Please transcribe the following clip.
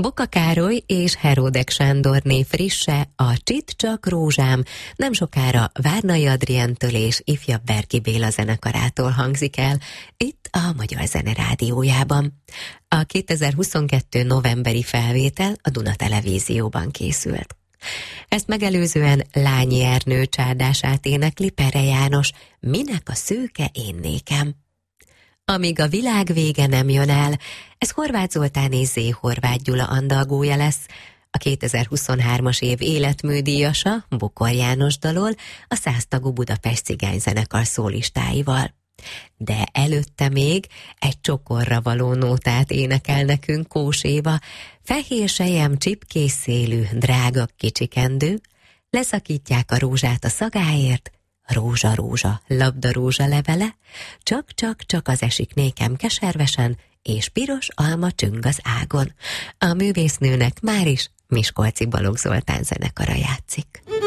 Boka Károly és Heródek Sándorné frisse, a Csit csak rózsám nem sokára Várnai Adrientől és ifjabb Berki Béla zenekarától hangzik el, itt a Magyar Zene Rádiójában. A 2022. novemberi felvétel a Duna Televízióban készült. Ezt megelőzően Lányi Ernő csárdását énekli Pere János, Minek a szőke én nékem. Amíg a világ vége nem jön el, ez Horváth Zoltán és Zé Horváth Gyula andalgója lesz, a 2023-as év életműdíjasa Bokor János dalol a 100 tagú Budapest Cigányzenekar szólistáival. De előtte még egy csokorra való nótát énekel nekünk Kós Éva, fehér sejem csipkés szélű, drága kicsikendő, leszakítják a rózsát a szagáért, rózsa, rózsa, labda rózsa levele, csak az esik nékem keservesen, és piros alma csüng az ágon. A művésznőnek máris Miskolci Balogh Zoltán zenekara játszik.